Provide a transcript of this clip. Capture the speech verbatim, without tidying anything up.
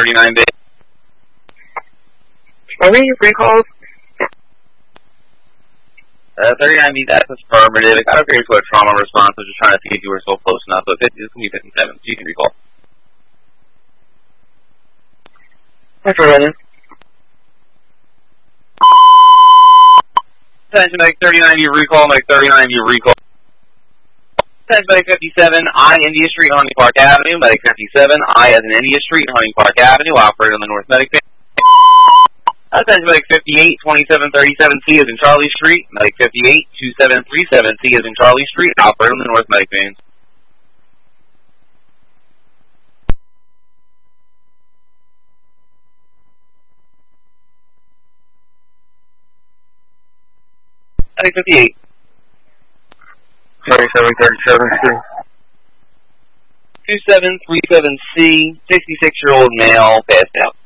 thirty-nine B. Are we recalls? Uh, thirty-nine B, that's affirmative. It got upgraded to a trauma response. I was just trying to see if you were still close enough. But fifty, this can be fifty-seven, so you can recall. That's right. Attention, Medic thirty-nine, you recall. Medic thirty-nine, you recall. Attention, Medic fifty-seven, I, India Street, Hunting Park Avenue. Medic fifty-seven, I, as in India Street, Hunting Park Avenue. Operator on the North Medic Van. Attention, Medic fifty-eight, twenty-seven thirty-seven C is in Charlie Street. Medic fifty-eight, twenty-seven thirty-seven C is in Charlie Street. Operator on the North Medic Van. Medic fifty-eight. twenty-seven thirty-seven C. twenty-seven thirty-seven C, sixty-six-year-old male, passed out.